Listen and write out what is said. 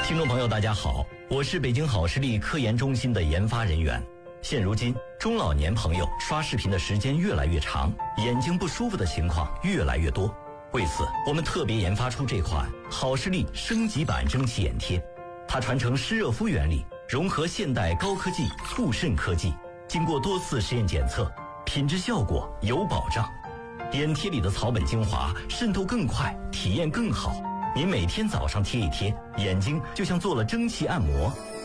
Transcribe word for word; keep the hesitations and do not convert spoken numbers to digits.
听众朋友大家好，我是北京好视力科研中心的研发人员。现如今中老年朋友刷视频的时间越来越长，眼睛不舒服的情况越来越多。为此我们特别研发出这款好视力升级版蒸汽眼贴，它传承湿热敷原理，融合现代高科技促渗科技，经过多次实验检测，品质效果有保障。眼贴里的草本精华渗透更快，体验更好。您每天早上贴一贴，眼睛就像做了蒸汽按摩，